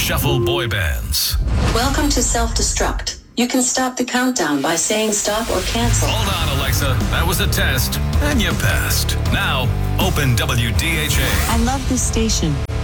Shuffle boy bands. Welcome to Self-Destruct. You can stop the countdown by saying stop or cancel. Hold on, Alexa. That was a test, and you passed. Now, open WDHA. I love this station.